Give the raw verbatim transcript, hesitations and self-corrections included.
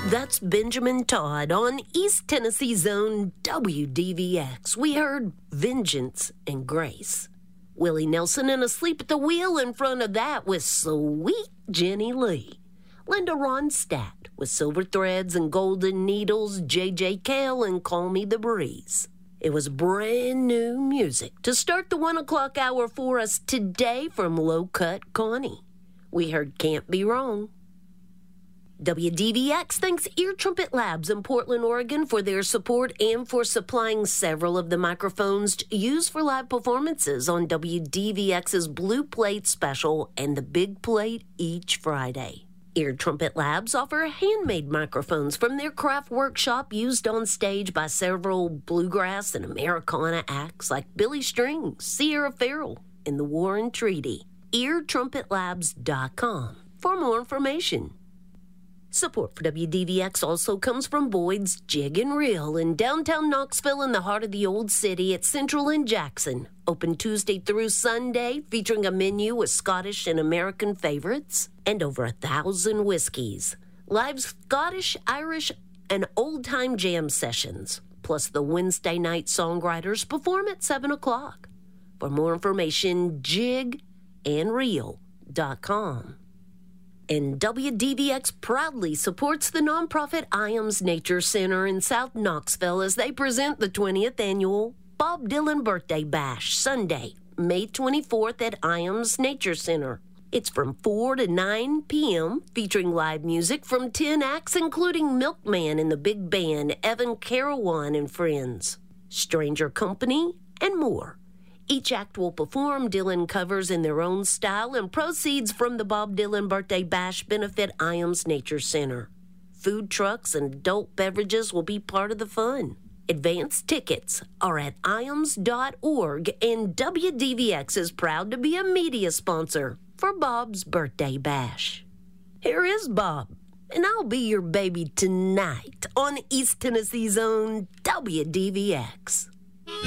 That's Benjamin Todd on East Tennessee's own W D V X. We heard Vengeance and Grace. Willie Nelson and Asleep at the Wheel in front of that with Sweet Jenny Lee. Linda Ronstadt with Silver Threads and Golden Needles, J J Cale and Call Me the Breeze. It was brand new music to start the one o'clock hour for us today from Low Cut Connie. We heard Can't Be Wrong. W D V X thanks Ear Trumpet Labs in Portland, Oregon for their support and for supplying several of the microphones used for live performances on W D V X's Blue Plate Special and the Big Plate each Friday. Ear Trumpet Labs offer handmade microphones from their craft workshop used on stage by several bluegrass and Americana acts like Billy Strings, Sierra Farrell, and the War and Treaty. ear trumpet labs dot com for more information. Support for W D V X also comes from Boyd's Jig and Reel in downtown Knoxville in the heart of the Old City at Central and Jackson. Open Tuesday through Sunday, featuring a menu with Scottish and American favorites and over a thousand whiskeys. Live Scottish, Irish, and old-time jam sessions. Plus the Wednesday night songwriters perform at seven o'clock. For more information, jig and reel dot com. And W D V X proudly supports the nonprofit Iams Nature Center in South Knoxville as they present the twentieth annual Bob Dylan Birthday Bash, Sunday, May twenty-fourth at Iams Nature Center. It's from four to nine p.m., featuring live music from ten acts, including Milkman and the Big Band, Evan Carawan and Friends, Stranger Company, and more. Each act will perform Dylan covers in their own style, and proceeds from the Bob Dylan Birthday Bash benefit Iams Nature Center. Food trucks and adult beverages will be part of the fun. Advance tickets are at iams dot org, and W D V X is proud to be a media sponsor for Bob's Birthday Bash. Here is Bob, and I'll be your baby tonight on East Tennessee's own W D V X.